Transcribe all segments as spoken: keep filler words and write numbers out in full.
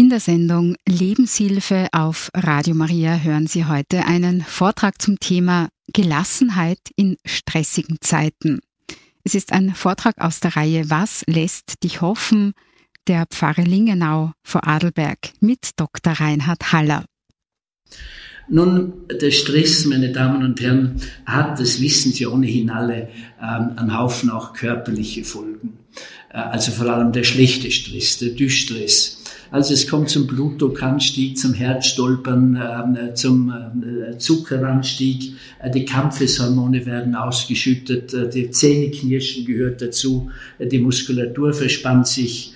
In der Sendung Lebenshilfe auf Radio Maria hören Sie heute einen Vortrag zum Thema Gelassenheit in stressigen Zeiten. Es ist ein Vortrag aus der Reihe Was lässt dich hoffen? Der Pfarre Lingenau vor Adelberg mit Doktor Reinhard Haller. Nun, der Stress, meine Damen und Herren, hat, das wissen Sie ohnehin alle, ähm, einen Haufen auch körperliche Folgen. Äh, also vor allem der schlechte Stress, der Distress. Also es kommt zum Blutdruckanstieg, zum Herzstolpern, äh, zum äh, Zuckeranstieg, äh, die Kampfeshormone werden ausgeschüttet, äh, die Zähneknirschen gehört dazu, äh, die Muskulatur verspannt sich.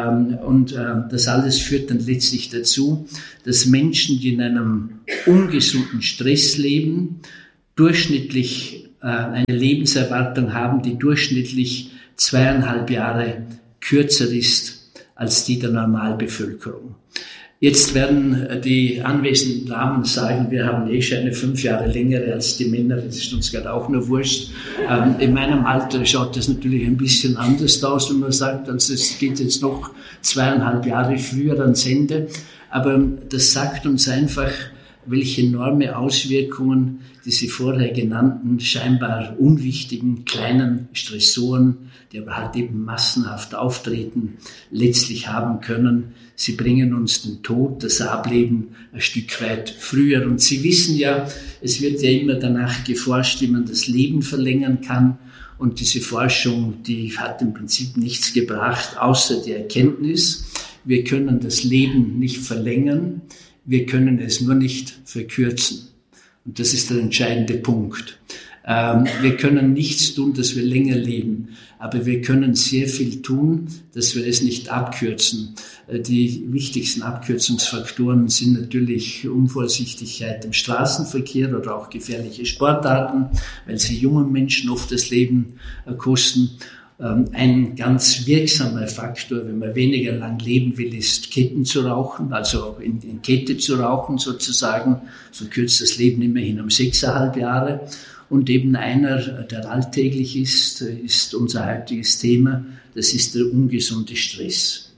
Und das alles führt dann letztlich dazu, dass Menschen, die in einem ungesunden Stress leben, durchschnittlich eine Lebenserwartung haben, die durchschnittlich zweieinhalb Jahre kürzer ist als die der Normalbevölkerung. Jetzt werden die anwesenden Damen sagen, wir haben eh schon eine fünf Jahre längere als die Männer, das ist uns gerade auch nur wurscht. Ähm, in meinem Alter schaut das natürlich ein bisschen anders aus, wenn man sagt, also es geht jetzt noch zweieinhalb Jahre früher ans Ende. Aber das sagt uns einfach, welche enorme Auswirkungen diese vorher genannten, scheinbar unwichtigen, kleinen Stressoren, die aber halt eben massenhaft auftreten, letztlich haben können. Sie bringen uns den Tod, das Ableben ein Stück weit früher. Und Sie wissen ja, es wird ja immer danach geforscht, wie man das Leben verlängern kann. Und diese Forschung, die hat im Prinzip nichts gebracht, außer die Erkenntnis, wir können das Leben nicht verlängern, wir können es nur nicht verkürzen. Und das ist der entscheidende Punkt. Ähm, wir können nichts tun, dass wir länger leben, aber wir können sehr viel tun, dass wir es nicht abkürzen. Äh, die wichtigsten Abkürzungsfaktoren sind natürlich Unvorsichtigkeit im Straßenverkehr oder auch gefährliche Sportarten, weil sie jungen Menschen oft das Leben äh, kosten. Ein ganz wirksamer Faktor, wenn man weniger lang leben will, ist Ketten zu rauchen, also in, in Kette zu rauchen sozusagen, verkürzt das Leben immerhin um sechseinhalb Jahre. Und eben einer, der alltäglich ist, ist unser heutiges Thema, das ist der ungesunde Stress.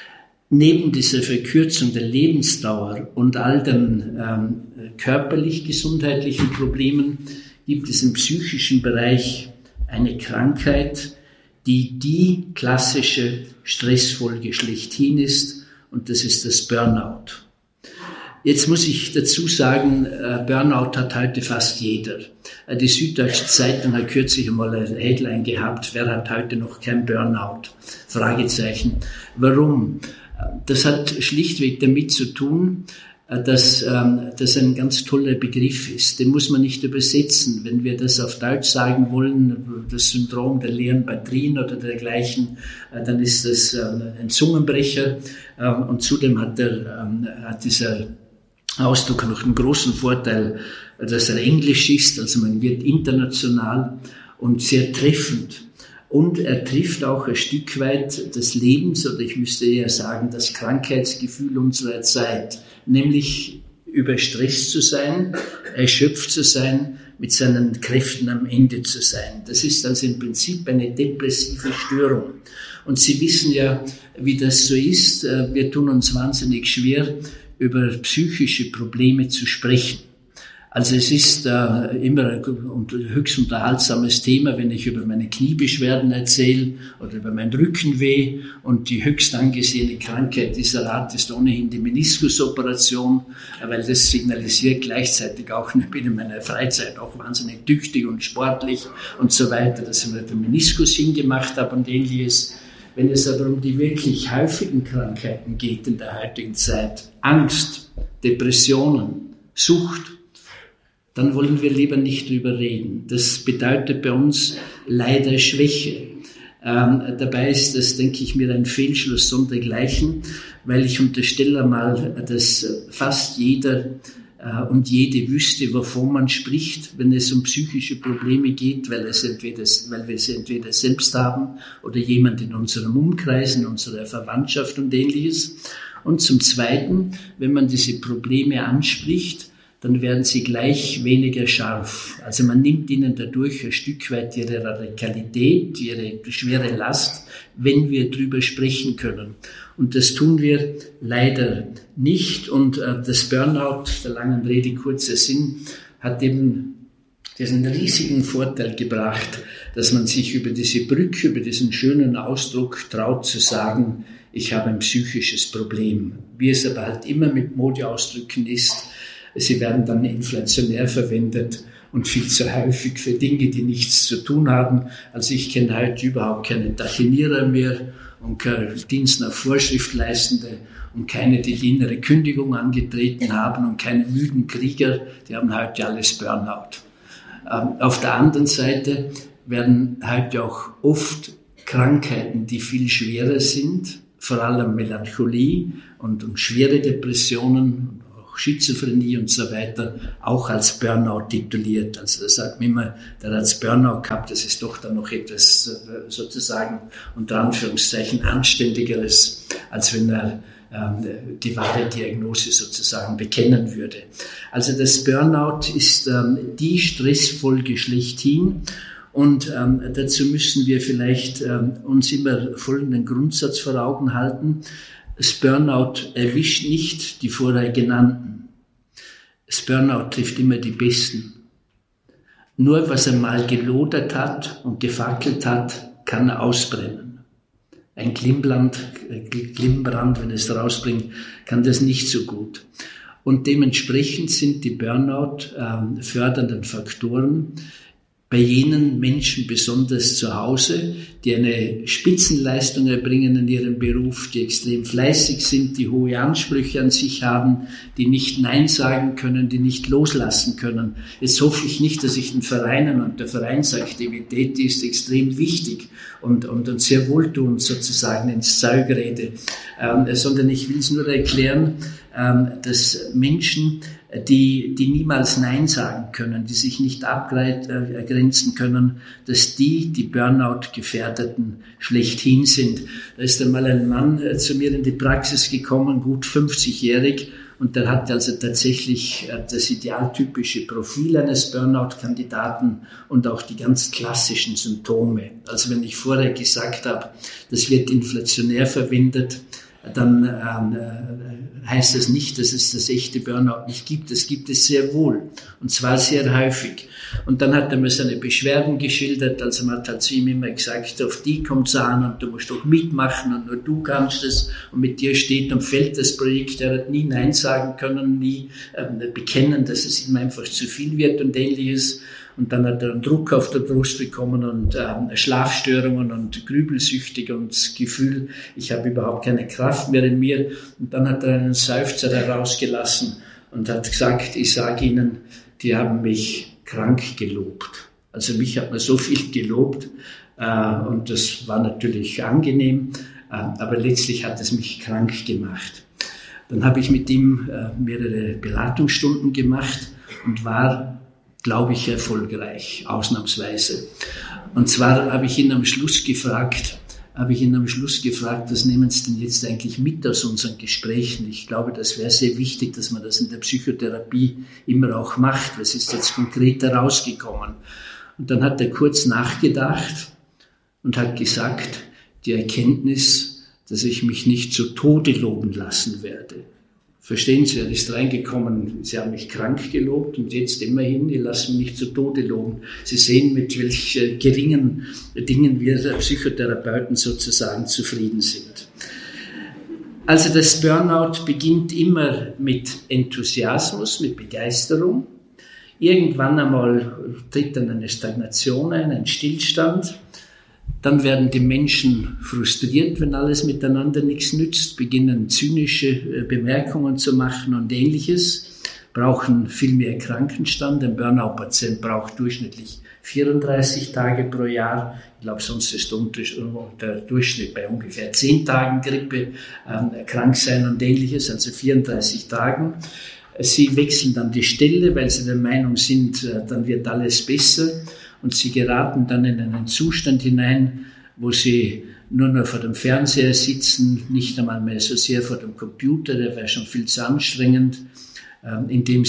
Neben dieser Verkürzung der Lebensdauer und all den ähm, körperlich-gesundheitlichen Problemen gibt es im psychischen Bereich eine Krankheit, die die klassische Stressfolge schlechthin ist, und das ist das Burnout. Jetzt muss ich dazu sagen, Burnout hat heute fast jeder. Die Süddeutsche Zeitung hat kürzlich einmal eine Headline gehabt, wer hat heute noch kein Burnout? Fragezeichen. Warum? Das hat schlichtweg damit zu tun, dass ähm, das ein ganz toller Begriff ist. Den muss man nicht übersetzen. Wenn wir das auf Deutsch sagen wollen, das Syndrom der leeren Batterien oder dergleichen, äh, dann ist das äh, ein Zungenbrecher. Äh, und zudem hat, der, ähm, hat dieser Ausdruck noch einen großen Vorteil, dass er englisch ist. Also man wird international und sehr treffend. Und er trifft auch ein Stück weit das Lebens- oder ich müsste eher sagen, das Krankheitsgefühl unserer Zeit. Nämlich überstresst zu sein, erschöpft zu sein, mit seinen Kräften am Ende zu sein. Das ist also im Prinzip eine depressive Störung. Und Sie wissen ja, wie das so ist. Wir tun uns wahnsinnig schwer, über psychische Probleme zu sprechen. Also es ist äh, immer ein höchst unterhaltsames Thema, wenn ich über meine Kniebeschwerden erzähle oder über mein Rückenweh, und die höchst angesehene Krankheit dieser Art ist ohnehin die Meniskusoperation, weil das signalisiert gleichzeitig auch, ich bin in meiner Freizeit auch wahnsinnig tüchtig und sportlich und so weiter, dass ich mir den Meniskus hingemacht habe und ähnliches. Wenn es aber um die wirklich häufigen Krankheiten geht in der heutigen Zeit, Angst, Depressionen, Sucht, dann wollen wir lieber nicht drüber reden. Das bedeutet bei uns leider Schwäche. Ähm, dabei ist das, denke ich mir, ein Fehlschluss sondergleichen, weil ich unterstelle mal, dass fast jeder äh, und jede wüsste, wovon man spricht, wenn es um psychische Probleme geht, weil, es entweder, weil wir sie entweder selbst haben oder jemand in unserem Umkreis, in unserer Verwandtschaft und Ähnliches. Und zum Zweiten, wenn man diese Probleme anspricht, dann werden sie gleich weniger scharf. Also man nimmt ihnen dadurch ein Stück weit ihre Radikalität, ihre schwere Last, wenn wir drüber sprechen können. Und das tun wir leider nicht. Und das Burnout, der langen Rede kurzer Sinn, hat eben diesen riesigen Vorteil gebracht, dass man sich über diese Brücke, über diesen schönen Ausdruck traut zu sagen, ich habe ein psychisches Problem. Wie es aber halt immer mit Modeausdrücken ist, sie werden dann inflationär verwendet und viel zu häufig für Dinge, die nichts zu tun haben. Also ich kenne heute überhaupt keine Tachenierer mehr und keine Dienst nach Vorschrift leistende und keine, die die innere Kündigung angetreten haben und keine müden Krieger, die haben heute alles Burnout. Ähm, auf der anderen Seite werden heute auch oft Krankheiten, die viel schwerer sind, vor allem Melancholie und, und schwere Depressionen, auch Schizophrenie und so weiter, auch als Burnout tituliert. Also da sagt man immer, der hat Burnout gehabt, das ist doch dann noch etwas sozusagen unter Anführungszeichen Anständigeres, als wenn er ähm, die wahre Diagnose sozusagen bekennen würde. Also das Burnout ist ähm, die Stressfolge schlechthin. Und ähm, dazu müssen wir vielleicht ähm, uns immer folgenden Grundsatz vor Augen halten. Das Burnout erwischt nicht die vorher genannten. Das Burnout trifft immer die Besten. Nur was er mal gelodert hat und gefackelt hat, kann er ausbrennen. Ein Klimmbrand, Klimmbrand, wenn es rausbringt, kann das nicht so gut. Und dementsprechend sind die Burnout ähm, fördernden Faktoren bei jenen Menschen besonders zu Hause, die eine Spitzenleistung erbringen in ihrem Beruf, die extrem fleißig sind, die hohe Ansprüche an sich haben, die nicht Nein sagen können, die nicht loslassen können. Jetzt hoffe ich nicht, dass ich den Vereinen und der Vereinsaktivität, die ist extrem wichtig und, und, und sehr wohltuend sozusagen ins Zeug rede, ähm, sondern ich will es nur erklären, ähm, dass Menschen, die, die niemals Nein sagen können, die sich nicht abgrenzen können, dass die, die Burnout-Gefährdeten schlechthin sind. Da ist einmal ein Mann zu mir in die Praxis gekommen, gut fünfzigjährig, und der hat also tatsächlich das idealtypische Profil eines Burnout-Kandidaten und auch die ganz klassischen Symptome. Also wenn ich vorher gesagt habe, das wird inflationär verwendet, dann äh, heißt das nicht, dass es das echte Burnout nicht gibt. Das gibt es sehr wohl, und zwar sehr häufig. Und dann hat er mir seine Beschwerden geschildert, also man hat halt zu ihm immer gesagt, auf die kommt's an und du musst doch mitmachen und nur du kannst es und mit dir steht und fällt das Projekt. Er hat nie Nein sagen können, nie äh, bekennen, dass es ihm einfach zu viel wird und ähnliches. Und dann hat er einen Druck auf der Brust bekommen und äh, Schlafstörungen und grübelsüchtig und das Gefühl, ich habe überhaupt keine Kraft mehr in mir. Und dann hat er einen Seufzer herausgelassen und hat gesagt, ich sage Ihnen, die haben mich krank gelobt. Also mich hat man so viel gelobt äh, und das war natürlich angenehm, äh, aber letztlich hat es mich krank gemacht. Dann habe ich mit ihm äh, mehrere Beratungsstunden gemacht und war, glaube ich, erfolgreich, ausnahmsweise. Und zwar habe ich ihn am Schluss gefragt, habe ich ihn am Schluss gefragt, was nehmen Sie denn jetzt eigentlich mit aus unseren Gesprächen? Ich glaube, das wäre sehr wichtig, dass man das in der Psychotherapie immer auch macht. Was ist jetzt konkret herausgekommen? Und dann hat er kurz nachgedacht und hat gesagt, die Erkenntnis, dass ich mich nicht zu Tode loben lassen werde. Verstehen Sie, er ist reingekommen, Sie haben mich krank gelobt und jetzt immerhin, die lassen mich nicht zu Tode loben. Sie sehen, mit welch äh, geringen Dingen wir Psychotherapeuten sozusagen zufrieden sind. Also das Burnout beginnt immer mit Enthusiasmus, mit Begeisterung. Irgendwann einmal tritt dann eine Stagnation ein, ein Stillstand. Dann werden die Menschen frustriert, wenn alles miteinander nichts nützt, beginnen zynische Bemerkungen zu machen und Ähnliches, brauchen viel mehr Krankenstand. Ein Burnout-Patient braucht durchschnittlich vierunddreißig Tage pro Jahr. Ich glaube, sonst ist der Durchschnitt bei ungefähr zehn Tagen Grippe, äh, krank sein und Ähnliches, also vierunddreißig Tagen. Sie wechseln dann die Stelle, weil sie der Meinung sind, äh, dann wird alles besser. Und sie geraten dann in einen Zustand hinein, wo sie nur noch vor dem Fernseher sitzen, nicht einmal mehr so sehr vor dem Computer, der wäre schon viel zu anstrengend, in dem sie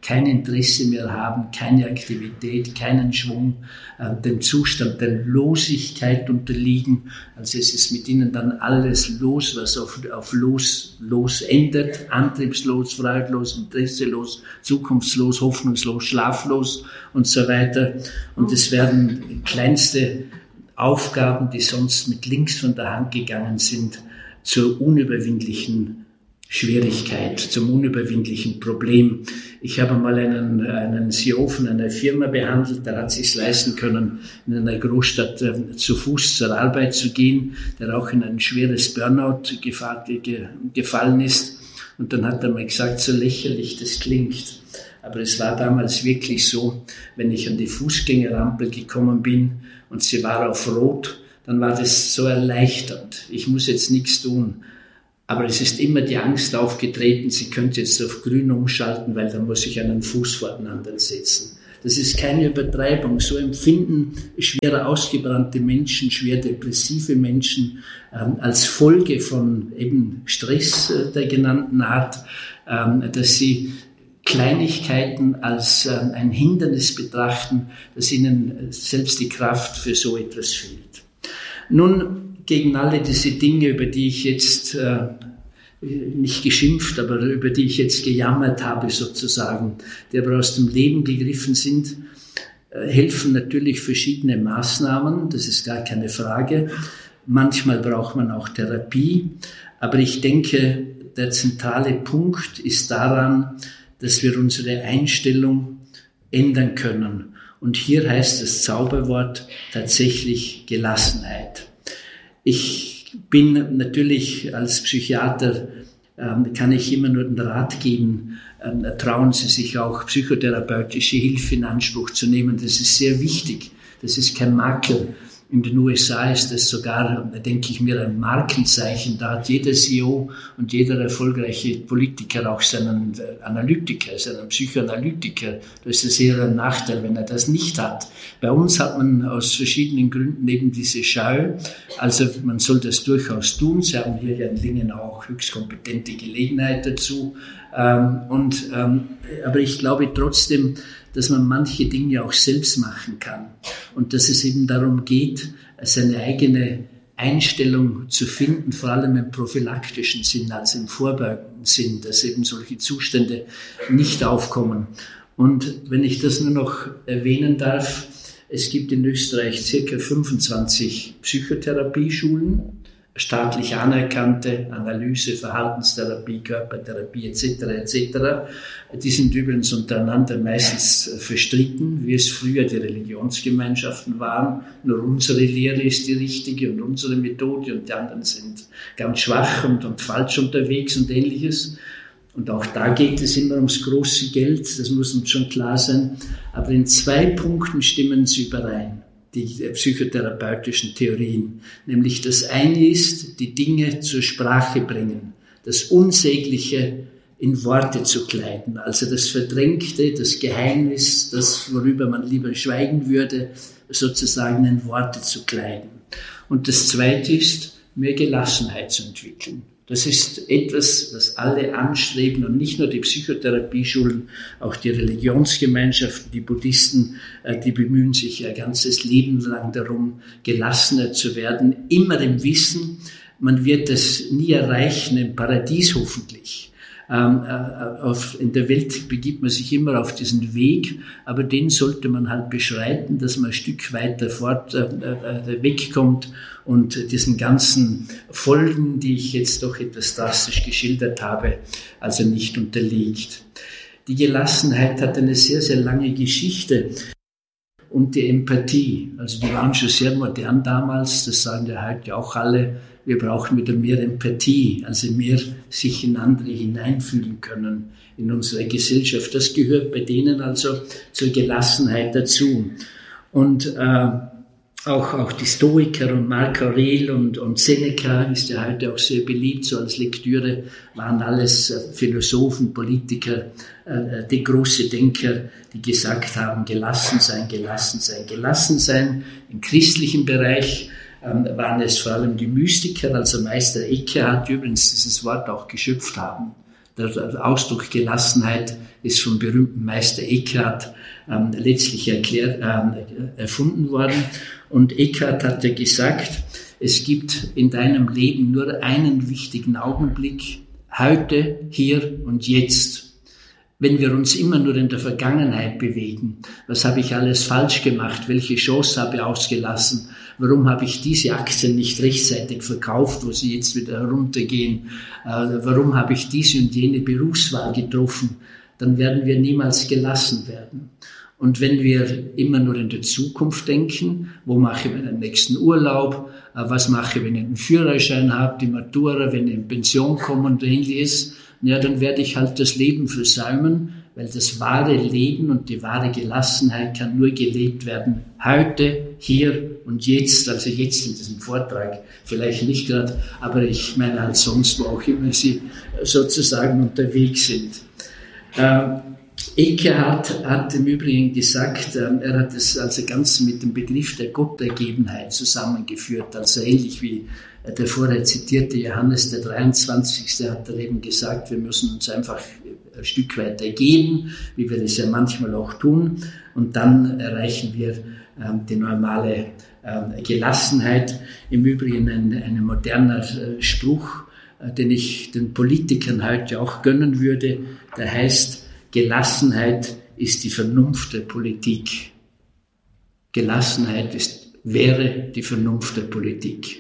kein Interesse mehr haben, keine Aktivität, keinen Schwung, äh, dem Zustand der Losigkeit unterliegen. Also es ist mit ihnen dann alles los, was auf, auf los, los endet, antriebslos, freudlos, interesselos, zukunftslos, hoffnungslos, schlaflos und so weiter. Und es werden kleinste Aufgaben, die sonst mit links von der Hand gegangen sind, zur unüberwindlichen Schwierigkeit, zum unüberwindlichen Problem. Ich habe mal einen, einen C E O von einer Firma behandelt, der hat es sich leisten können, in einer Großstadt äh, zu Fuß zur Arbeit zu gehen, der auch in ein schweres Burnout gefahr, ge, gefallen ist. Und dann hat er mal gesagt, so lächerlich das klingt. Aber es war damals wirklich so, wenn ich an die Fußgängerampel gekommen bin und sie war auf Rot, dann war das so erleichternd. Ich muss jetzt nichts tun. Aber es ist immer die Angst aufgetreten, sie könnte jetzt auf grün umschalten, weil dann muss ich einen Fuß vor den anderen setzen. Das ist keine Übertreibung. So empfinden schwer ausgebrannte Menschen, schwer depressive Menschen ähm, als Folge von eben Stress äh, der genannten Art, ähm, dass sie Kleinigkeiten als ähm, ein Hindernis betrachten, dass ihnen selbst die Kraft für so etwas fehlt. Nun, gegen alle diese Dinge, über die ich jetzt äh, nicht geschimpft, aber über die ich jetzt gejammert habe sozusagen, die aber aus dem Leben gegriffen sind, äh, helfen natürlich verschiedene Maßnahmen, das ist gar keine Frage. Manchmal braucht man auch Therapie, aber ich denke, der zentrale Punkt ist daran, dass wir unsere Einstellung ändern können. Und hier heißt das Zauberwort tatsächlich Gelassenheit. Ich bin natürlich als Psychiater, ähm, kann ich immer nur den Rat geben, ähm, trauen Sie sich auch psychotherapeutische Hilfe in Anspruch zu nehmen. Das ist sehr wichtig. Das ist kein Makel. In den U S A ist das sogar, denke ich mir, ein Markenzeichen. Da hat jeder C E O und jeder erfolgreiche Politiker auch seinen Analytiker, seinen Psychoanalytiker. Das ist eher ein Nachteil, wenn er das nicht hat. Bei uns hat man aus verschiedenen Gründen eben diese Scheu. Also man soll das durchaus tun. Sie haben hier ja in Lingen auch höchst kompetente Gelegenheit dazu. Und, aber ich glaube trotzdem, dass man manche Dinge auch selbst machen kann und dass es eben darum geht, seine eigene Einstellung zu finden, vor allem im prophylaktischen Sinn, also im vorbeugenden Sinn, dass eben solche Zustände nicht aufkommen. Und wenn ich das nur noch erwähnen darf, es gibt in Österreich circa fünfundzwanzig Psychotherapieschulen, staatlich anerkannte Analyse, Verhaltenstherapie, Körpertherapie et cetera et cetera. Die sind übrigens untereinander meistens verstritten, wie es früher die Religionsgemeinschaften waren. Nur unsere Lehre ist die richtige und unsere Methode und die anderen sind ganz schwach und, und falsch unterwegs und Ähnliches. Und auch da geht es immer ums große Geld, das muss uns schon klar sein. Aber in zwei Punkten stimmen sie überein, die psychotherapeutischen Theorien. Nämlich das eine ist, die Dinge zur Sprache bringen, das Unsägliche in Worte zu kleiden, also das Verdrängte, das Geheimnis, das, worüber man lieber schweigen würde, sozusagen in Worte zu kleiden. Und das zweite ist, mehr Gelassenheit zu entwickeln. Das ist etwas, was alle anstreben und nicht nur die Psychotherapieschulen, auch die Religionsgemeinschaften, die Buddhisten, die bemühen sich ihr ganzes Leben lang darum, gelassener zu werden, immer im Wissen, man wird es nie erreichen im Paradies hoffentlich. Ähm, äh, auf, in der Welt begibt man sich immer auf diesen Weg, aber den sollte man halt beschreiten, dass man ein Stück weiter fort äh, äh, wegkommt und diesen ganzen Folgen, die ich jetzt doch etwas drastisch geschildert habe, also nicht unterliegt. Die Gelassenheit hat eine sehr, sehr lange Geschichte. Und die Empathie, also die waren schon sehr modern damals, das sagen ja heute auch alle, wir brauchen wieder mehr Empathie, also mehr sich in andere hineinfühlen können in unsere Gesellschaft. Das gehört bei denen also zur Gelassenheit dazu. Und äh, auch, auch die Stoiker und Marc Aurel und, und Seneca ist ja heute auch sehr beliebt, so als Lektüre, waren alles äh, Philosophen, Politiker, äh, die große Denker, die gesagt haben, gelassen sein, gelassen sein, gelassen sein. Im christlichen Bereich ähm, waren es vor allem die Mystiker, also Meister Eckhart übrigens dieses Wort auch geschöpft haben. Der Ausdruck Gelassenheit ist vom berühmten Meister Eckhart ähm, letztlich erklärt, ähm, erfunden worden. Und Eckhart hat ja gesagt, es gibt in deinem Leben nur einen wichtigen Augenblick, heute, hier und jetzt. Wenn wir uns immer nur in der Vergangenheit bewegen, was habe ich alles falsch gemacht, welche Chance habe ich ausgelassen, warum habe ich diese Aktien nicht rechtzeitig verkauft, wo sie jetzt wieder heruntergehen, äh, warum habe ich diese und jene Berufswahl getroffen, dann werden wir niemals gelassen werden. Und wenn wir immer nur in der Zukunft denken, wo mache ich meinen nächsten Urlaub, äh, was mache ich, wenn ich einen Führerschein habe, die Matura, wenn ich in Pension komme und ähnliches, ja, dann werde ich halt das Leben versäumen, weil das wahre Leben und die wahre Gelassenheit kann nur gelebt werden heute, hier und jetzt, also jetzt in diesem Vortrag, vielleicht nicht gerade, aber ich meine halt sonst, wo auch immer Sie sozusagen unterwegs sind. Ähm, Eckhart hat im Übrigen gesagt, er hat es also ganz mit dem Begriff der Gottergebenheit zusammengeführt, also ähnlich wie der vorher zitierte Johannes der dreiundzwanzigste hat er eben gesagt, wir müssen uns einfach ein Stück weit ergeben, wie wir das ja manchmal auch tun, und dann erreichen wir ähm, die normale ähm, Gelassenheit. Im Übrigen ein, ein moderner äh, Spruch, äh, den ich den Politikern heute auch gönnen würde, der heißt, Gelassenheit ist die Vernunft der Politik. Gelassenheit ist, wäre die Vernunft der Politik.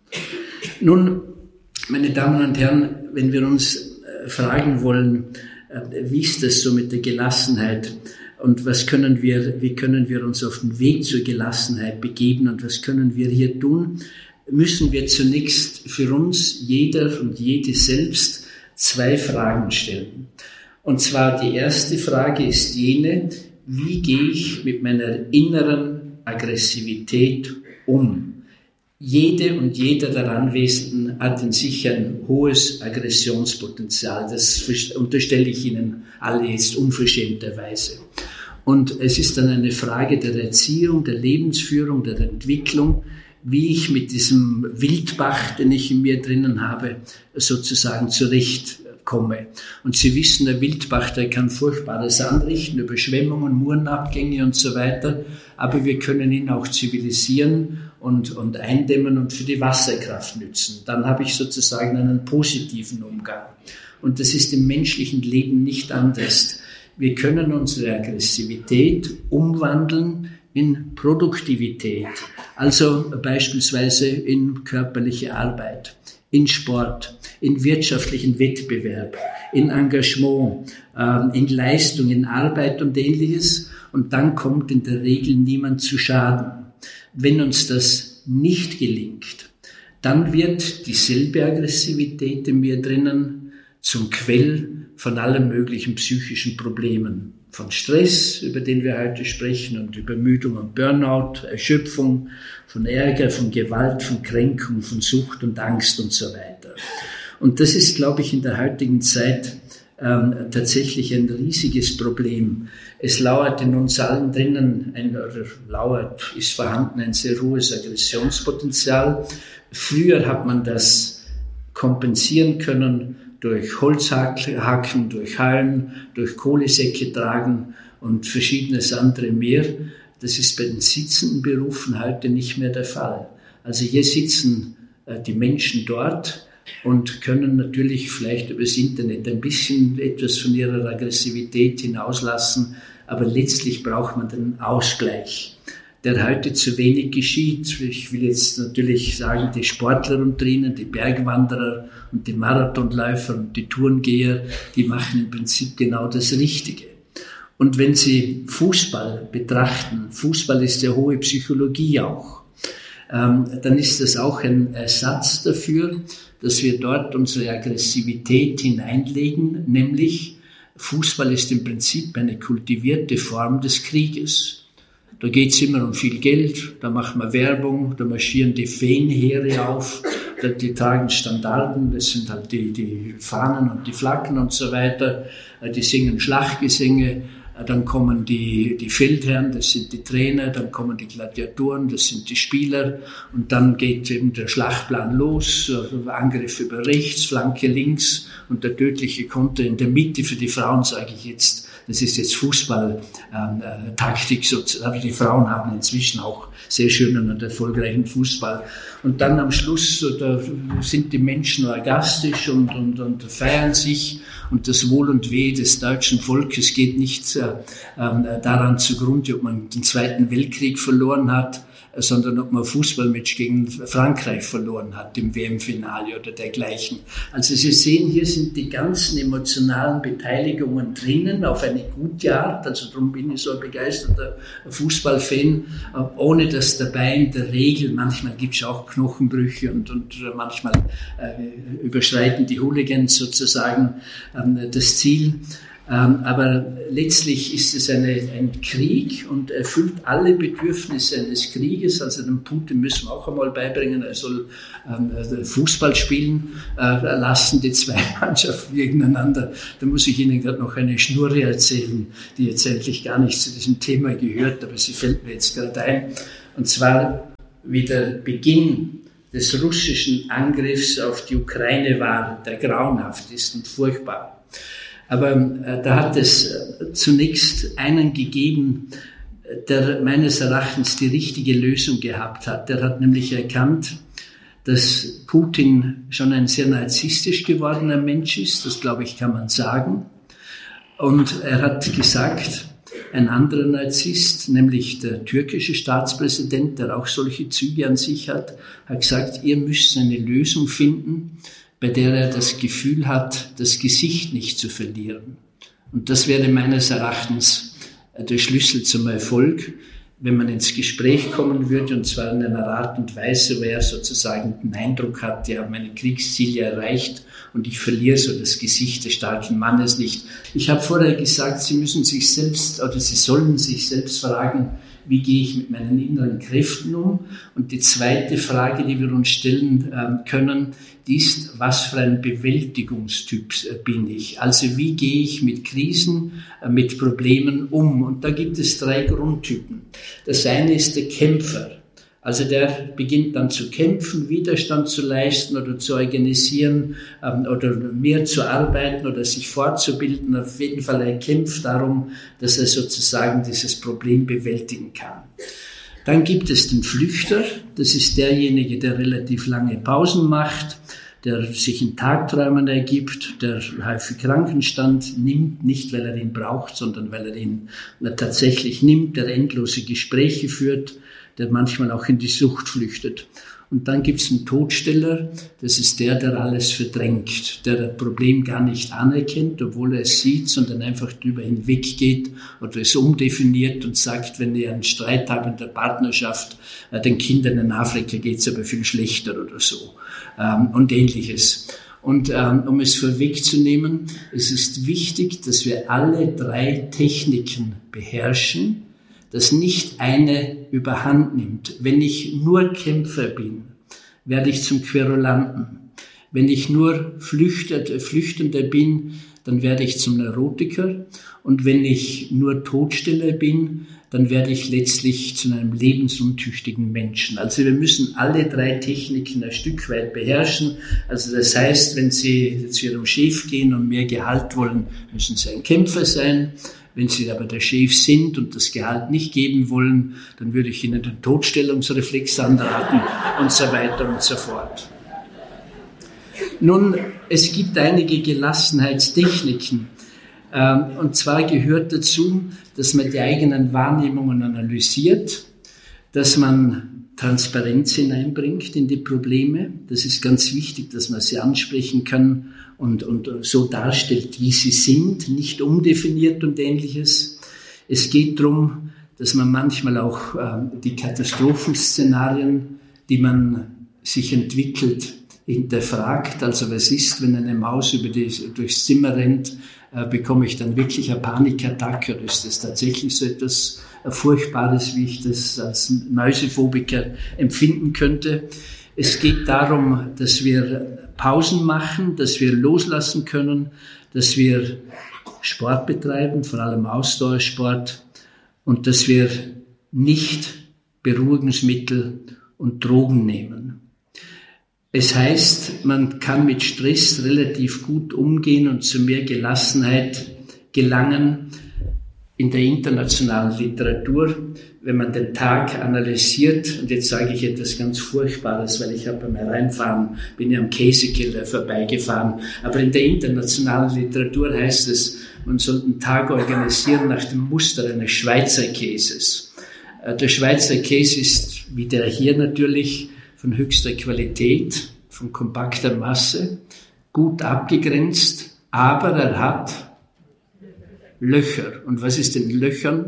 Nun, meine Damen und Herren, wenn wir uns fragen wollen, wie ist das so mit der Gelassenheit und was können wir, wie können wir uns auf den Weg zur Gelassenheit begeben und was können wir hier tun, müssen wir zunächst für uns, jeder und jede selbst, zwei Fragen stellen. Und zwar die erste Frage ist jene, wie gehe ich mit meiner inneren Aggressivität um? Jede und jeder der Anwesenden hat in sich ein hohes Aggressionspotenzial. Das unterstelle ich Ihnen alle jetzt unverschämterweise. Und es ist dann eine Frage der Erziehung, der Lebensführung, der Entwicklung, wie ich mit diesem Wildbach, den ich in mir drinnen habe, sozusagen zurechtkomme. Und Sie wissen, der Wildbach, der kann Furchtbares anrichten, Überschwemmungen, Murenabgänge und so weiter. Aber wir können ihn auch zivilisieren und, und eindämmen und für die Wasserkraft nützen. Dann habe ich sozusagen einen positiven Umgang. Und das ist im menschlichen Leben nicht anders. Wir können unsere Aggressivität umwandeln in Produktivität, also beispielsweise in körperliche Arbeit, in Sport, in wirtschaftlichen Wettbewerb, in Engagement, in Leistung, in Arbeit und Ähnliches. Und dann kommt in der Regel niemand zu Schaden. Wenn uns das nicht gelingt, dann wird dieselbe Aggressivität in mir drinnen zum Quell von allen möglichen psychischen Problemen. Von Stress, über den wir heute sprechen, und Übermüdung und Burnout, Erschöpfung, von Ärger, von Gewalt, von Kränkung, von Sucht und Angst und so weiter. Und das ist, glaube ich, in der heutigen Zeit ähm, tatsächlich ein riesiges Problem. Es lauert in uns allen drinnen, ein, oder lauert, ist vorhanden, ein sehr hohes Aggressionspotenzial. Früher hat man das kompensieren können durch Holzhacken, durch Hallen, durch Kohlesäcke tragen und verschiedenes andere mehr. Das ist bei den sitzenden Berufen heute nicht mehr der Fall. Also hier sitzen äh, die Menschen dort und können natürlich vielleicht übers Internet ein bisschen etwas von ihrer Aggressivität hinauslassen, aber letztlich braucht man den Ausgleich, der heute zu wenig geschieht. Ich will jetzt natürlich sagen, die Sportler unter ihnen, die Bergwanderer und die Marathonläufer und die Tourengeher, die machen im Prinzip genau das Richtige. Und wenn Sie Fußball betrachten, Fußball ist ja hohe Psychologie auch, ähm, dann ist das auch ein Ersatz dafür, dass wir dort unsere Aggressivität hineinlegen, nämlich Fußball ist im Prinzip eine kultivierte Form des Krieges. Da geht es immer um viel Geld, da macht man Werbung, da marschieren die Feenheere auf, die tragen Standarten, das sind halt die, die Fahnen und die Flaggen und so weiter, die singen Schlachtgesänge, dann kommen die, die Feldherren, das sind die Trainer, dann kommen die Gladiatoren, das sind die Spieler und dann geht eben der Schlachtplan los, Angriff über rechts, Flanke links und der tödliche Konter in der Mitte. Für die Frauen sage ich jetzt, das ist jetzt Fußball-Taktik ähm, sozusagen. Die Frauen haben inzwischen auch sehr schönen und erfolgreichen Fußball. Und dann am Schluss, da sind die Menschen orgastisch und, und, und feiern sich. Und das Wohl und Weh des deutschen Volkes geht nicht äh, äh, daran zugrunde, ob man den Zweiten Weltkrieg verloren hat, sondern ob man Fußballmatch gegen Frankreich verloren hat im W M-Finale oder dergleichen. Also Sie sehen, hier sind die ganzen emotionalen Beteiligungen drinnen auf eine gute Art. Also darum bin ich so ein begeisterter Fußballfan, ohne dass dabei in der Regel, manchmal gibt es auch Knochenbrüche und, und manchmal äh, überschreiten die Hooligans sozusagen äh, das Ziel. Aber letztlich ist es eine, ein Krieg und erfüllt alle Bedürfnisse eines Krieges. Also dem Putin müssen wir auch einmal beibringen, er soll ähm, Fußball spielen äh, lassen, die zwei Mannschaften gegeneinander. Da muss ich Ihnen gerade noch eine Schnurre erzählen, die jetzt eigentlich gar nicht zu diesem Thema gehört, aber sie fällt mir jetzt gerade ein. Und zwar, wie der Beginn des russischen Angriffs auf die Ukraine war, der grauenhaft ist und furchtbar. Aber äh, da hat es äh, zunächst einen gegeben, der meines Erachtens die richtige Lösung gehabt hat. Der hat nämlich erkannt, dass Putin schon ein sehr narzisstisch gewordener Mensch ist. Das, glaube ich, kann man sagen. Und er hat gesagt, ein anderer Narzisst, nämlich der türkische Staatspräsident, der auch solche Züge an sich hat, hat gesagt, ihr müsst eine Lösung finden, bei der er das Gefühl hat, das Gesicht nicht zu verlieren. Und das wäre meines Erachtens der Schlüssel zum Erfolg, wenn man ins Gespräch kommen würde, und zwar in einer Art und Weise, wo er sozusagen den Eindruck hat, die haben meine Kriegsziele erreicht und ich verliere so das Gesicht des starken Mannes nicht. Ich habe vorher gesagt, Sie müssen sich selbst oder Sie sollen sich selbst fragen, wie gehe ich mit meinen inneren Kräften um? Und die zweite Frage, die wir uns stellen äh, können, die ist, was für ein Bewältigungstyp äh, bin ich? Also wie gehe ich mit Krisen, äh, mit Problemen um? Und da gibt es drei Grundtypen. Das eine ist der Kämpfer. Also der beginnt dann zu kämpfen, Widerstand zu leisten oder zu organisieren ähm, oder mehr zu arbeiten oder sich fortzubilden. Auf jeden Fall, er kämpft darum, dass er sozusagen dieses Problem bewältigen kann. Dann gibt es den Flüchter. Das ist derjenige, der relativ lange Pausen macht, der sich in Tagträumen ergibt, der häufig Krankenstand nimmt, nicht weil er ihn braucht, sondern weil er ihn tatsächlich nimmt, der endlose Gespräche führt, der manchmal auch in die Sucht flüchtet. Und dann gibt es einen Todsteller, das ist der, der alles verdrängt, der das Problem gar nicht anerkennt, obwohl er es sieht, sondern einfach drüber hinweggeht oder es umdefiniert und sagt, wenn ihr einen Streit habt in der Partnerschaft, äh, den Kindern in Afrika geht's aber viel schlechter oder so ähm, und Ähnliches. Und ähm, um es vorwegzunehmen, es ist wichtig, dass wir alle drei Techniken beherrschen, dass nicht eine überhand nimmt. Wenn ich nur Kämpfer bin, werde ich zum Querulanten. Wenn ich nur Flüchter, Flüchtender bin, dann werde ich zum Neurotiker. Und wenn ich nur Todsteller bin, dann werde ich letztlich zu einem lebensuntüchtigen Menschen. Also wir müssen alle drei Techniken ein Stück weit beherrschen. Also das heißt, wenn Sie zu Ihrem Chef gehen und mehr Gehalt wollen, müssen Sie ein Kämpfer sein. Wenn Sie aber der Chef sind und das Gehalt nicht geben wollen, dann würde ich Ihnen den Totstellungsreflex anraten und so weiter und so fort. Nun, es gibt einige Gelassenheitstechniken. Und zwar gehört dazu, dass man die eigenen Wahrnehmungen analysiert, dass man Transparenz hineinbringt in die Probleme. Das ist ganz wichtig, dass man sie ansprechen kann und, und so darstellt, wie sie sind, nicht umdefiniert und Ähnliches. Es geht darum, dass man manchmal auch äh, die Katastrophenszenarien, die man sich entwickelt, hinterfragt. Also was ist, wenn eine Maus über die, durchs Zimmer rennt, äh, bekomme ich dann wirklich eine Panikattacke oder ist das tatsächlich so etwas äh, Furchtbares, wie ich das als Mäusephobiker empfinden könnte. Es geht darum, dass wir Pausen machen, dass wir loslassen können, dass wir Sport betreiben, vor allem Ausdauersport, und dass wir nicht Beruhigungsmittel und Drogen nehmen. Es heißt, man kann mit Stress relativ gut umgehen und zu mehr Gelassenheit gelangen. In der internationalen Literatur, wenn man den Tag analysiert, und jetzt sage ich etwas ganz Furchtbares, weil ich habe beim Hereinfahren, bin ja am Käsekeller vorbeigefahren, aber in der internationalen Literatur heißt es, man soll den Tag organisieren nach dem Muster eines Schweizer Käses. Der Schweizer Käse ist, wie der hier natürlich, von höchster Qualität, von kompakter Masse, gut abgegrenzt, aber er hat Löcher. Und was ist in Löchern?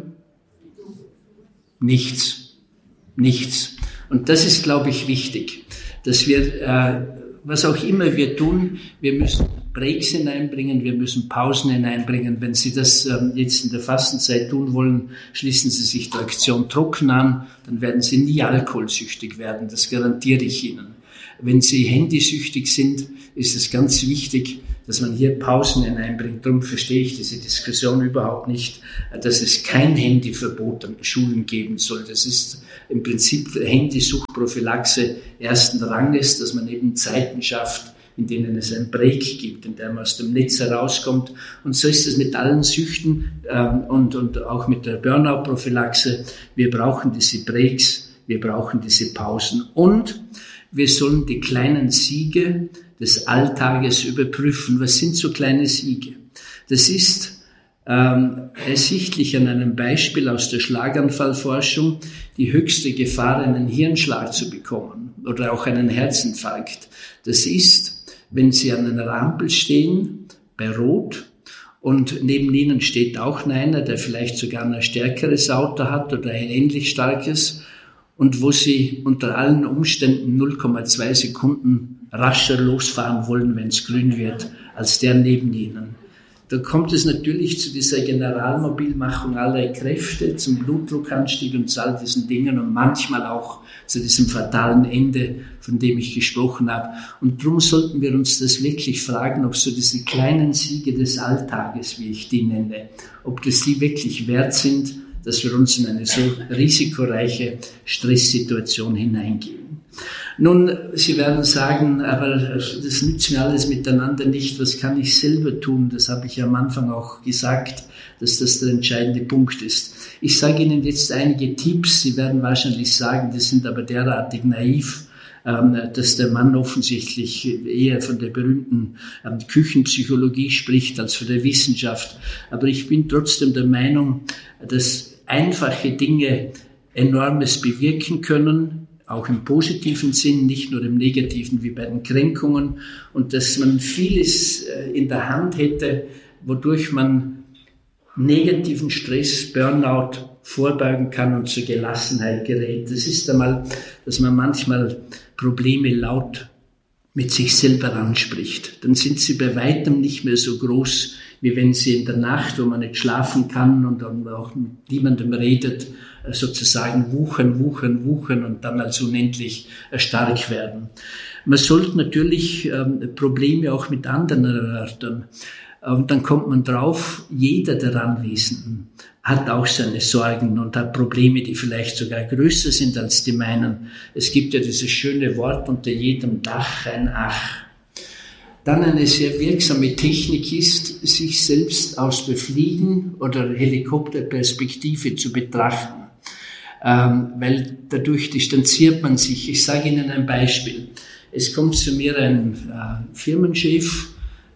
Nichts. Nichts. Und das ist, glaube ich, wichtig, dass wir, äh, was auch immer wir tun, wir müssen Breaks hineinbringen, wir müssen Pausen hineinbringen. Wenn Sie das ähm, jetzt in der Fastenzeit tun wollen, schließen Sie sich der Aktion Trocken an, dann werden Sie nie alkoholsüchtig werden, das garantiere ich Ihnen. Wenn Sie handysüchtig sind, ist es ganz wichtig, dass man hier Pausen hineinbringt. Darum verstehe ich diese Diskussion überhaupt nicht, dass es kein Handyverbot an Schulen geben soll. Das ist im Prinzip Handysuchtprophylaxe ersten Ranges, dass man eben Zeiten schafft, in denen es einen Break gibt, in dem man aus dem Netz herauskommt. Und so ist es mit allen Süchten ähm, und, und auch mit der Burnout-Prophylaxe. Wir brauchen diese Breaks, wir brauchen diese Pausen. Und wir sollen die kleinen Siege des Alltages überprüfen. Was sind so kleine Siege? Das ist ähm, ersichtlich an einem Beispiel aus der Schlaganfallforschung, die höchste Gefahr, einen Hirnschlag zu bekommen oder auch einen Herzinfarkt. Das ist, wenn Sie an einer Ampel stehen, bei Rot, und neben Ihnen steht auch einer, der vielleicht sogar ein stärkeres Auto hat oder ein ähnlich starkes, und wo Sie unter allen Umständen null Komma zwei Sekunden rascher losfahren wollen, wenn es grün wird, als der neben Ihnen. Da kommt es natürlich zu dieser Generalmobilmachung aller Kräfte, zum Blutdruckanstieg und zu all diesen Dingen und manchmal auch zu diesem fatalen Ende, von dem ich gesprochen habe. Und darum sollten wir uns das wirklich fragen, ob so diese kleinen Siege des Alltages, wie ich die nenne, ob das die wirklich wert sind, dass wir uns in eine so risikoreiche Stresssituation hineingeben. Nun, Sie werden sagen, aber das nützt mir alles miteinander nicht. Was kann ich selber tun? Das habe ich am Anfang auch gesagt, dass das der entscheidende Punkt ist. Ich sage Ihnen jetzt einige Tipps. Sie werden wahrscheinlich sagen, die sind aber derartig naiv, dass der Mann offensichtlich eher von der berühmten Küchenpsychologie spricht als von der Wissenschaft. Aber ich bin trotzdem der Meinung, dass einfache Dinge Enormes bewirken können, auch im positiven Sinn, nicht nur im negativen wie bei den Kränkungen, und dass man vieles in der Hand hätte, wodurch man negativen Stress, Burnout vorbeugen kann und zur Gelassenheit gerät. Das ist einmal, dass man manchmal Probleme laut mit sich selber anspricht. Dann sind sie bei weitem nicht mehr so groß, wie wenn sie in der Nacht, wo man nicht schlafen kann und dann auch mit niemandem redet, sozusagen wuchern, wuchern, wuchern und dann als unendlich stark werden. Man sollte natürlich ähm, Probleme auch mit anderen erörtern. Und dann kommt man drauf, jeder der Anwesenden hat auch seine Sorgen und hat Probleme, die vielleicht sogar größer sind als die meinen. Es gibt ja dieses schöne Wort, unter jedem Dach ein Ach. Dann eine sehr wirksame Technik ist, sich selbst aus der Fliegen- oder Helikopterperspektive zu betrachten, ähm, weil dadurch distanziert man sich. Ich sage Ihnen ein Beispiel. Es kommt zu mir ein äh, Firmenchef,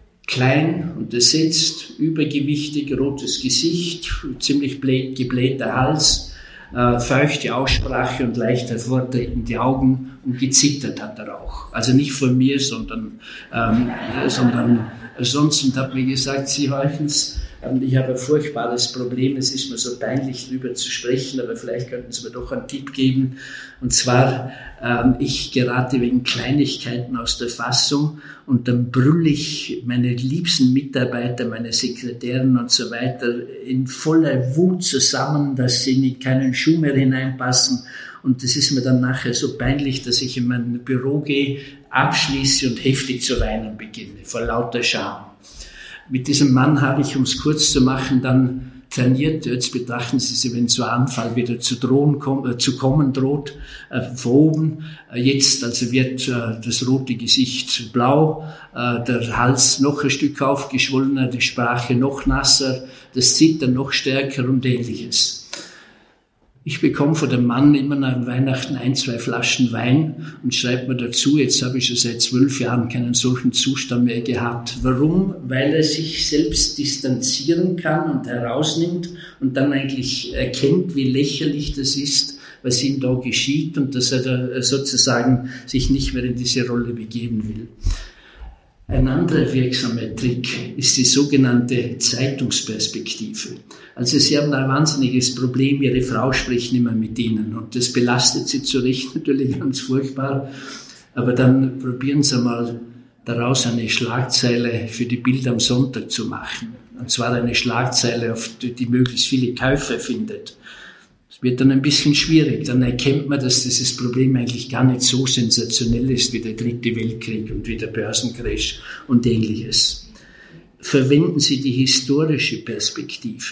klein, untersetzt, übergewichtig, rotes Gesicht, ziemlich blä- geblähter Hals, äh, feuchte Aussprache und leicht hervortretende Augen, und gezittert hat er auch. Also nicht von mir, sondern, ähm, sondern sonst, und hat mir gesagt, Sie Heuchens, ähm, ich habe ein furchtbares Problem, es ist mir so peinlich, darüber zu sprechen, aber vielleicht könnten Sie mir doch einen Tipp geben. Und zwar, ähm, ich gerate wegen Kleinigkeiten aus der Fassung und dann brülle ich meine liebsten Mitarbeiter, meine Sekretärin und so weiter in voller Wut zusammen, dass sie in keinen Schuh mehr hineinpassen. Und das ist mir dann nachher so peinlich, dass ich in mein Büro gehe, abschließe und heftig zu weinen beginne, vor lauter Scham. Mit diesem Mann habe ich, um es kurz zu machen, dann trainiert. Jetzt betrachten Sie sich, wenn so ein Anfall wieder zu, drohen, äh, zu kommen droht, äh, von oben. Äh, jetzt also wird äh, das rote Gesicht blau, äh, der Hals noch ein Stück aufgeschwollener, die Sprache noch nasser, das Zittern noch stärker und Ähnliches. Ich bekomme von dem Mann immer nach Weihnachten ein, zwei Flaschen Wein und schreibt mir dazu, jetzt habe ich schon seit zwölf Jahren keinen solchen Zustand mehr gehabt. Warum? Weil er sich selbst distanzieren kann und herausnimmt und dann eigentlich erkennt, wie lächerlich das ist, was ihm da geschieht und dass er da sozusagen sich nicht mehr in diese Rolle begeben will. Ein anderer wirksamer Trick ist die sogenannte Zeitungsperspektive. Also Sie haben ein wahnsinniges Problem, Ihre Frau spricht nicht mehr mit Ihnen und das belastet Sie zu Recht natürlich ganz furchtbar, aber dann probieren Sie mal daraus eine Schlagzeile für die Bild am Sonntag zu machen. Und zwar eine Schlagzeile, auf die, die möglichst viele Käufer findet. Es wird dann ein bisschen schwierig. Dann erkennt man, dass dieses Problem eigentlich gar nicht so sensationell ist wie der dritte Weltkrieg und wie der Börsencrash und Ähnliches. Verwenden Sie die historische Perspektive.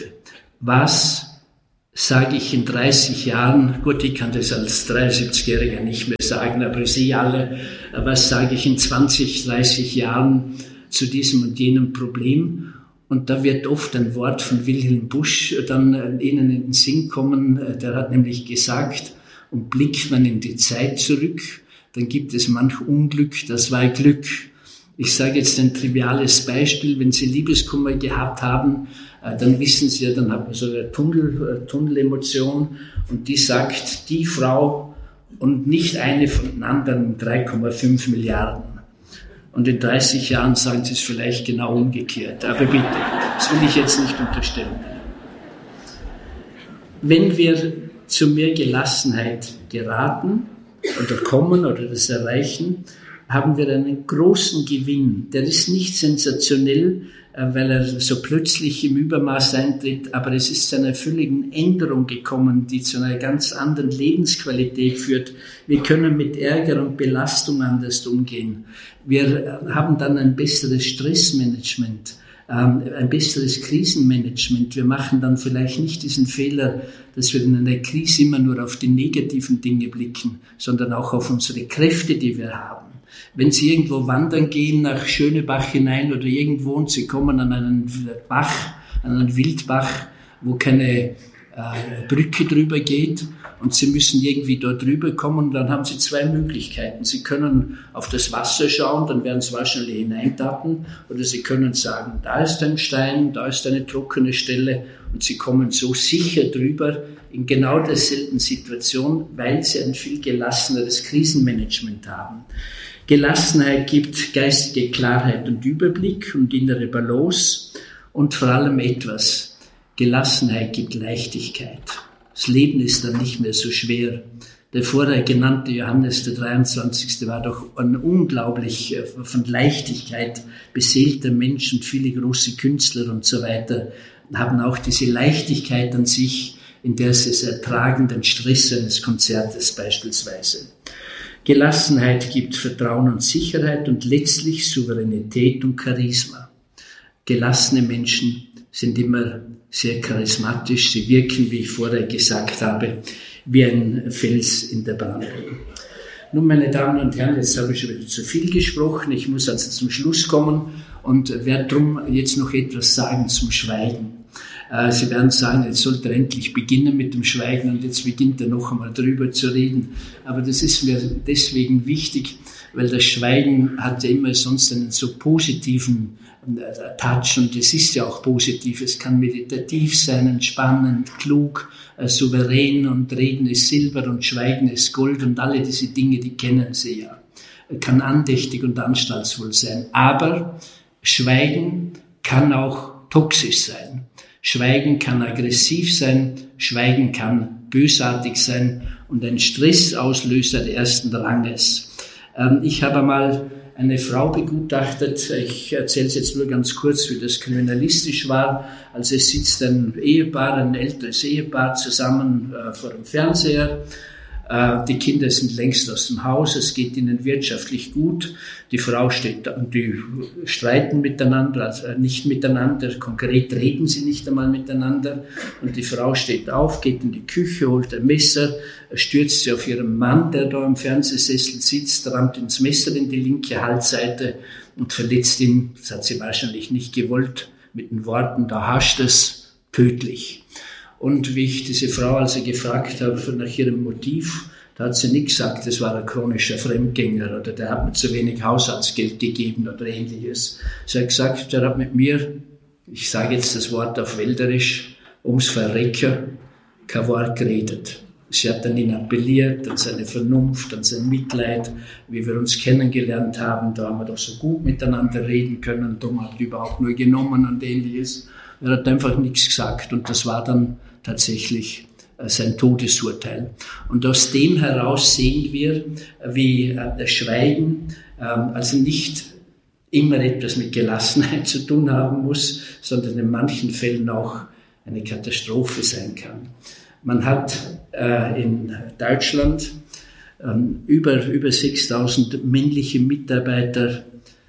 Was sage ich in dreißig Jahren? Gut, ich kann das als dreiundsiebzigjähriger nicht mehr sagen, aber Sie alle, was sage ich in zwanzig, dreißig Jahren zu diesem und jenem Problem? Und da wird oft ein Wort von Wilhelm Busch dann Ihnen in den Sinn kommen. Der hat nämlich gesagt, und blickt man in die Zeit zurück, dann gibt es manch Unglück, das war Glück. Ich sage jetzt ein triviales Beispiel, wenn Sie Liebeskummer gehabt haben, dann wissen Sie ja, dann hat man so eine Tunnel, Tunnelemotion und die sagt, die Frau und nicht eine von den anderen drei Komma fünf Milliarden. Und in dreißig Jahren sagen Sie es vielleicht genau umgekehrt. Aber bitte, das will ich jetzt nicht unterstellen. Wenn wir zu mehr Gelassenheit geraten oder kommen oder das erreichen, haben wir einen großen Gewinn. Der ist nicht sensationell, weil er so plötzlich im Übermaß eintritt, aber es ist zu einer völligen Änderung gekommen, die zu einer ganz anderen Lebensqualität führt. Wir können mit Ärger und Belastung anders umgehen. Wir haben dann ein besseres Stressmanagement, ein besseres Krisenmanagement. Wir machen dann vielleicht nicht diesen Fehler, dass wir in einer Krise immer nur auf die negativen Dinge blicken, sondern auch auf unsere Kräfte, die wir haben. Wenn Sie irgendwo wandern gehen, nach Schönebach hinein oder irgendwo und Sie kommen an einen Bach, an einen Wildbach, wo keine äh, Brücke drüber geht und Sie müssen irgendwie dort drüber kommen, dann haben Sie zwei Möglichkeiten. Sie können auf das Wasser schauen, dann werden Sie wahrscheinlich hineintappen, oder Sie können sagen, da ist ein Stein, da ist eine trockene Stelle und Sie kommen so sicher drüber in genau derselben Situation, weil Sie ein viel gelasseneres Krisenmanagement haben. Gelassenheit gibt geistige Klarheit und Überblick und innere Balance und vor allem etwas. Gelassenheit gibt Leichtigkeit. Das Leben ist dann nicht mehr so schwer. Der vorher genannte Johannes der dreiundzwanzigste war doch ein unglaublich von Leichtigkeit beseelter Mensch und viele große Künstler und so weiter haben auch diese Leichtigkeit an sich, in der sie es ertragen, den Stress eines Konzertes beispielsweise. Gelassenheit gibt Vertrauen und Sicherheit und letztlich Souveränität und Charisma. Gelassene Menschen sind immer sehr charismatisch. Sie wirken, wie ich vorher gesagt habe, wie ein Fels in der Brandung. Nun, meine Damen und Herren, jetzt habe ich schon wieder zu viel gesprochen. Ich muss also zum Schluss kommen und werde darum jetzt noch etwas sagen zum Schweigen. Sie werden sagen, jetzt sollte er endlich beginnen mit dem Schweigen und jetzt beginnt er noch einmal drüber zu reden. Aber das ist mir deswegen wichtig, weil das Schweigen hat ja immer sonst einen so positiven Touch und es ist ja auch positiv. Es kann meditativ sein, entspannend, klug, souverän und Reden ist Silber und Schweigen ist Gold und alle diese Dinge, die kennen Sie ja. Kann andächtig und anstaltsvoll sein. Aber Schweigen kann auch toxisch sein. Schweigen kann aggressiv sein, Schweigen kann bösartig sein und ein Stressauslöser ersten Ranges. Ähm, ich habe einmal eine Frau begutachtet, ich erzähle es jetzt nur ganz kurz, wie das kriminalistisch war. Also es sitzt ein Ehepaar, ein älteres Ehepaar zusammen äh, vor dem Fernseher. Die Kinder sind längst aus dem Haus, es geht ihnen wirtschaftlich gut. Die Frau steht da und die streiten miteinander, also nicht miteinander, konkret reden sie nicht einmal miteinander. Und die Frau steht auf, geht in die Küche, holt ein Messer, stürzt sie auf ihren Mann, der da im Fernsehsessel sitzt, rammt ins Messer in die linke Halsseite und verletzt ihn, das hat sie wahrscheinlich nicht gewollt, mit den Worten, da hascht es, tödlich. Und wie ich diese Frau also gefragt habe nach ihrem Motiv, da hat sie nicht gesagt, das war ein chronischer Fremdgänger oder der hat mir zu wenig Haushaltsgeld gegeben oder ähnliches. Sie hat gesagt, der hat mit mir, ich sage jetzt das Wort auf Wälderisch, ums Verrecken kein Wort geredet. Sie hat an ihn appelliert, an seine Vernunft, an sein Mitleid, wie wir uns kennengelernt haben. Da haben wir doch so gut miteinander reden können. Tom hat überhaupt nur genommen und ähnliches. Er hat einfach nichts gesagt und das war dann tatsächlich äh, sein Todesurteil. Und aus dem heraus sehen wir, wie äh, das Schweigen äh, also nicht immer etwas mit Gelassenheit zu tun haben muss, sondern in manchen Fällen auch eine Katastrophe sein kann. Man hat äh, in Deutschland äh, über, über sechstausend männliche Mitarbeiter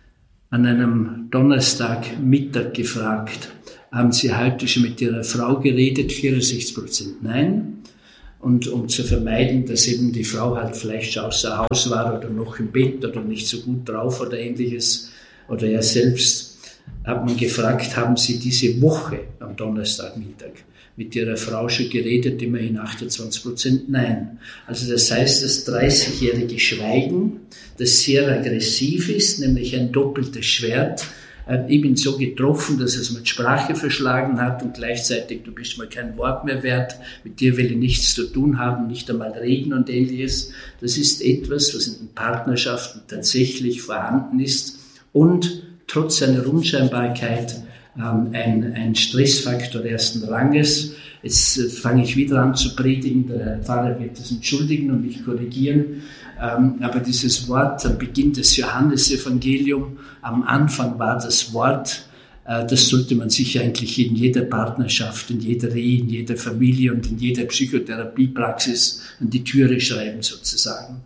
an einem Donnerstagmittag gefragt, haben Sie heute schon mit Ihrer Frau geredet? vierundsechzig Prozent nein. Und um zu vermeiden, dass eben die Frau halt vielleicht schon außer Haus war oder noch im Bett oder nicht so gut drauf oder ähnliches, oder er selbst, hat man gefragt, haben Sie diese Woche am Donnerstagmittag mit Ihrer Frau schon geredet? Immerhin achtundzwanzig Prozent nein. Also das heißt, das dreißigjährige Schweigen, das sehr aggressiv ist, nämlich ein doppeltes Schwert, hat eben so getroffen, dass es mit Sprache verschlagen hat und gleichzeitig, du bist mir kein Wort mehr wert, mit dir will ich nichts zu tun haben, nicht einmal reden und ähnliches. Das ist etwas, was in den Partnerschaften tatsächlich vorhanden ist und trotz seiner Unscheinbarkeit ähm, ein, ein Stressfaktor ersten Ranges. Jetzt äh, fange ich wieder an zu predigen, der Herr Pfarrer wird das entschuldigen und mich korrigieren. Ähm, aber dieses Wort am Beginn des Johannesevangeliums, am Anfang war das Wort, äh, das sollte man sich eigentlich in jeder Partnerschaft, in jeder Ehe, in jeder Familie und in jeder Psychotherapiepraxis an die Türe schreiben sozusagen.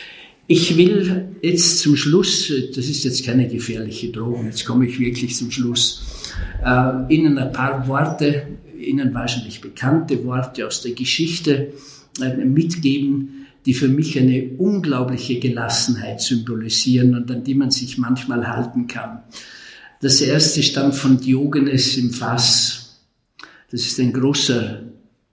Ich will jetzt zum Schluss, das ist jetzt keine gefährliche Drohung, jetzt komme ich wirklich zum Schluss, äh, Ihnen ein paar Worte, Ihnen wahrscheinlich bekannte Worte aus der Geschichte äh, mitgeben, die für mich eine unglaubliche Gelassenheit symbolisieren und an die man sich manchmal halten kann. Das erste stammt von Diogenes im Fass. Das ist ein großer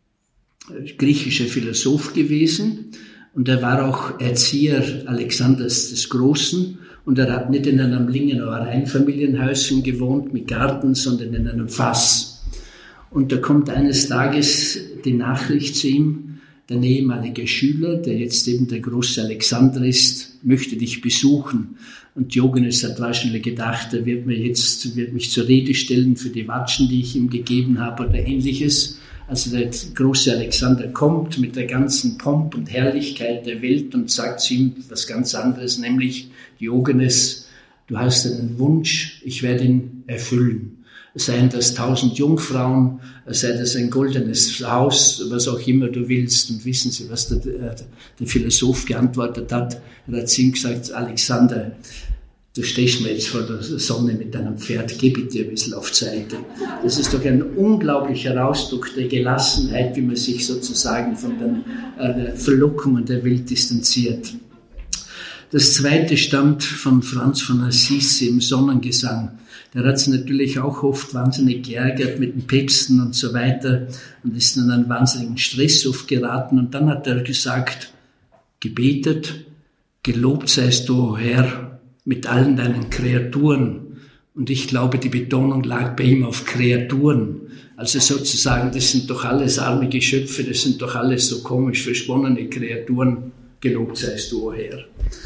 griechischer Philosoph gewesen und er war auch Erzieher Alexanders des Großen und er hat nicht in einem Lingenauer Einfamilienhäuschen gewohnt mit Garten, sondern in einem Fass. Und da kommt eines Tages die Nachricht zu ihm, der ehemalige Schüler, der jetzt eben der große Alexander ist, möchte dich besuchen. Und Diogenes hat wahrscheinlich gedacht, er wird mir jetzt, wird mich zur Rede stellen für die Watschen, die ich ihm gegeben habe oder ähnliches. Also der große Alexander kommt mit der ganzen Pomp und Herrlichkeit der Welt und sagt zu ihm was ganz anderes, nämlich Diogenes, du hast einen Wunsch, ich werde ihn erfüllen. Seien das tausend Jungfrauen, sei das ein goldenes Haus, was auch immer du willst. Und wissen Sie, was der, der Philosoph geantwortet hat? Er hat zu ihm gesagt, Alexander, du stehst mir jetzt vor der Sonne mit deinem Pferd, geh bitte ein bisschen auf Seite. Das ist doch ein unglaublicher Ausdruck der Gelassenheit, wie man sich sozusagen von den äh, Verlockungen der Welt distanziert. Das zweite stammt von Franz von Assisi im Sonnengesang. Der hat sich natürlich auch oft wahnsinnig geärgert mit den Päpsten und so weiter und ist in einen wahnsinnigen Stress oft geraten. Und dann hat er gesagt, gebetet, gelobt seist du, Herr, mit allen deinen Kreaturen. Und ich glaube, die Betonung lag bei ihm auf Kreaturen. Also sozusagen, das sind doch alles arme Geschöpfe, das sind doch alles so komisch versponnene Kreaturen. Gelobt seist du, Herr.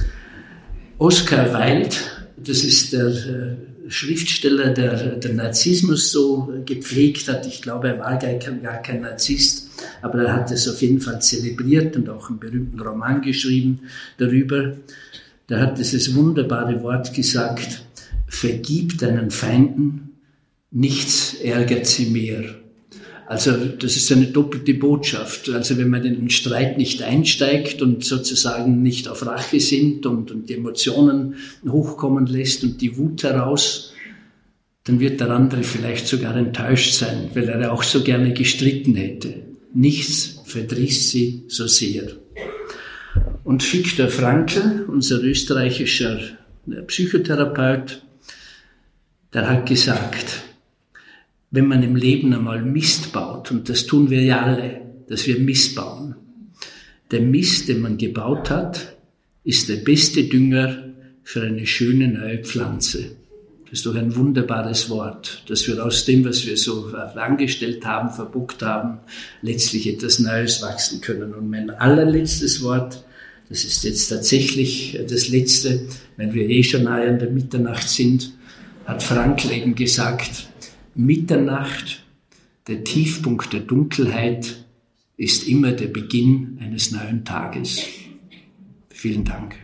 Oscar Wilde, das ist der äh, Schriftsteller, der den Narzissmus so gepflegt hat. Ich glaube, er war gar kein, gar kein Narzisst, aber er hat es auf jeden Fall zelebriert und auch einen berühmten Roman geschrieben darüber. Der hat dieses wunderbare Wort gesagt, vergib deinen Feinden, nichts ärgert sie mehr. Also das ist eine doppelte Botschaft. Also wenn man in den Streit nicht einsteigt und sozusagen nicht auf Rache sinnt und, und die Emotionen hochkommen lässt und die Wut heraus, dann wird der andere vielleicht sogar enttäuscht sein, weil er ja auch so gerne gestritten hätte. Nichts verdrießt sie so sehr. Und Viktor Frankl, unser österreichischer Psychotherapeut, der hat gesagt, wenn man im Leben einmal Mist baut, und das tun wir ja alle, dass wir Mist bauen, der Mist, den man gebaut hat, ist der beste Dünger für eine schöne neue Pflanze. Das ist doch ein wunderbares Wort, dass wir aus dem, was wir so angestellt haben, verbockt haben, letztlich etwas Neues wachsen können. Und mein allerletztes Wort, das ist jetzt tatsächlich das Letzte, wenn wir eh schon nahe an der Mitternacht sind, hat Frankl eben gesagt, Mitternacht, der Tiefpunkt der Dunkelheit, ist immer der Beginn eines neuen Tages. Vielen Dank.